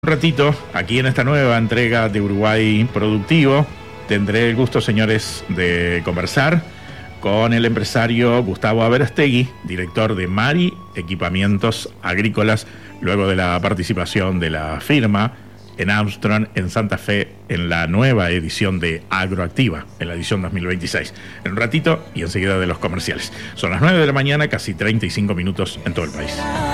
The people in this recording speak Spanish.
Un ratito, aquí en esta nueva entrega de Uruguay Productivo, tendré el gusto, señores, de conversar con el empresario Gustavo Aberastegui, director de Mari Equipamientos Agrícolas, luego de la participación de la firma en Armstrong, en Santa Fe, en la nueva edición de Agroactiva, en la edición 2026. En un ratito y enseguida de los comerciales. Son las 9 de la mañana, casi 35 minutos en todo el país.